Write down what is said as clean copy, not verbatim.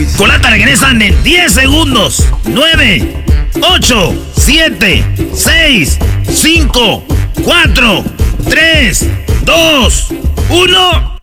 Colata regresan en 10 segundos. 9, 8, 7, 6, 5, 4, 3, 2, 1.